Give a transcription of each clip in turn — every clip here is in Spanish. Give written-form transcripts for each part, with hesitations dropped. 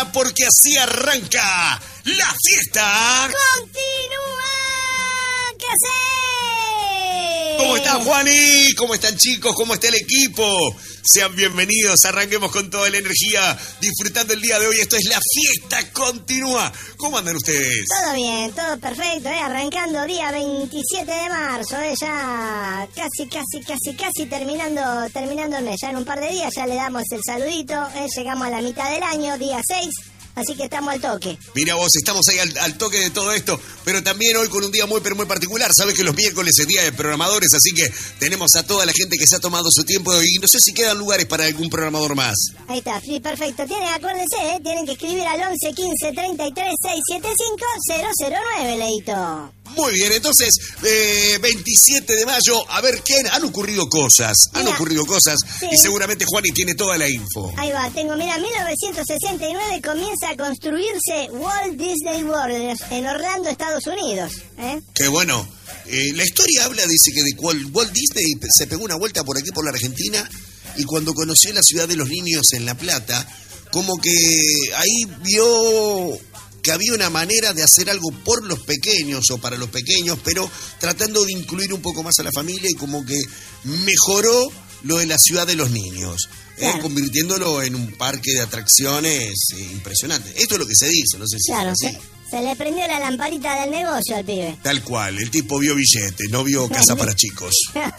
continúa porque así arranca la fiesta. ¡Continúa! ¿Qué haces? ¿Cómo están, Juani? ¿Cómo están, chicos? ¿Cómo está el equipo? Sean bienvenidos, arranquemos con toda la energía, disfrutando el día de hoy. Esto es la fiesta continúa. ¿Cómo andan ustedes? Todo bien, todo perfecto, arrancando día 27 de marzo, ya casi terminando el mes. Ya en un par de días ya le damos el saludito, llegamos a la mitad del año, día 6. Así que estamos al toque. Mira vos, estamos ahí al toque de todo esto, pero también hoy con un día muy particular. Sabés que los miércoles es día de programadores, así que tenemos a toda la gente que se ha tomado su tiempo y no sé si quedan lugares para algún programador más. Ahí está, sí, perfecto. Acuérdense, tienen que escribir al 11 15 33 675 009, Leito. Muy bien, entonces, 27 de mayo, a ver, ¿qué han ocurrido cosas? Sí. Y seguramente Juani tiene toda la info. Ahí va, en 1969 comienza a construirse Walt Disney World en Orlando, Estados Unidos. Qué bueno. La historia habla, dice que de Walt Disney se pegó una vuelta por aquí, por la Argentina, y cuando conoció la ciudad de los niños en La Plata, como que ahí vio que había una manera de hacer algo por los pequeños o para los pequeños, pero tratando de incluir un poco más a la familia y como que mejoró lo de la ciudad de los niños, claro, convirtiéndolo en un parque de atracciones impresionante. Esto es lo que se dice, no sé si claro, es así. Se le prendió la lamparita del negocio al pibe. Tal cual, el tipo vio billete, no vio casa para chicos.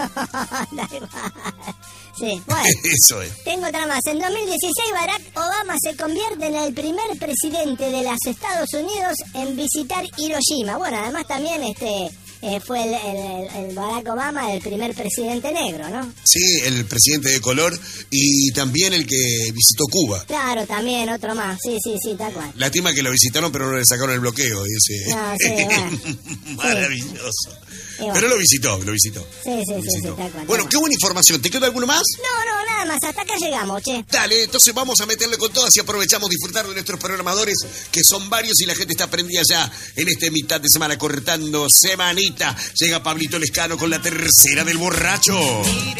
Sí, bueno. Eso es. Tengo otra más. En 2016 Barack Obama se convierte en el primer presidente de los Estados Unidos en visitar Hiroshima. Bueno, además también fue el Barack Obama el primer presidente negro, ¿no? Sí, el presidente de color y también el que visitó Cuba. Claro, también otro más. Sí, tal cual. Lástima que lo visitaron pero no le sacaron el bloqueo. No, sí, bueno. Maravilloso. Sí. Pero lo visitó. Sí, tal cual. Bueno, qué buena información. ¿Te queda alguno más? No, nada más. Hasta acá llegamos, che. Dale, entonces vamos a meterle con todas y aprovechamos disfrutar de nuestros programadores, que son varios y la gente está prendida ya en este mitad de semana, cortando semanita. Llega Pablito Lescano con la tercera del borracho.